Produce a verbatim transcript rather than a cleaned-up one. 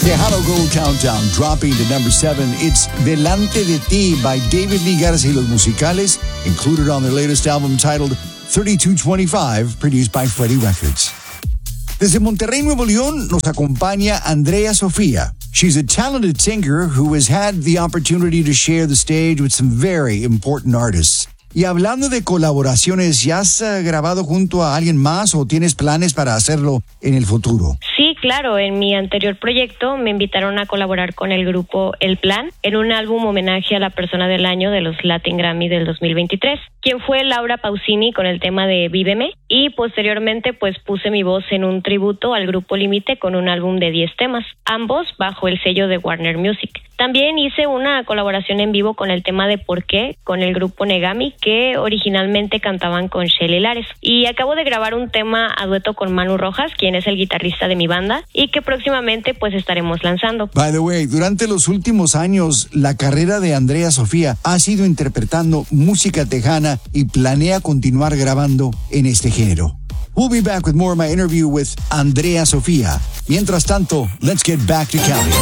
Tejano Gold Countdown, dropping to number seven. It's Delante de Ti by David Lee Garza y los Musicales, included on their latest album titled thirty-two twenty-five, produced by Freddie Records. Desde Monterrey, Nuevo León, nos acompaña Andrea Sofía. She's a talented singer who has had the opportunity to share the stage with some very important artists. Y hablando de colaboraciones, ¿ya has uh, grabado junto a alguien más o tienes planes para hacerlo en el futuro? Sí, claro. En mi anterior proyecto me invitaron a colaborar con el grupo El Plan en un álbum homenaje a la persona del año de los Latin Grammy del dos mil veintitrés, quien fue Laura Pausini con el tema de Víveme, y posteriormente pues puse mi voz en un tributo al grupo Límite con un álbum de diez temas, ambos bajo el sello de Warner Music. También hice una colaboración en vivo con el tema de Por qué con el grupo Negami, que originalmente cantaban con Shelly Lares. Y acabo de grabar un tema a dueto con Manu Rojas, quien es el guitarrista de mi banda, y que próximamente pues estaremos lanzando. By the way, durante los últimos años, la carrera de Andrea Sofía ha sido interpretando música tejana y planea continuar grabando en este género. We'll be back with more of my interview with Andrea Sofía. Mientras tanto, let's get back to Cali.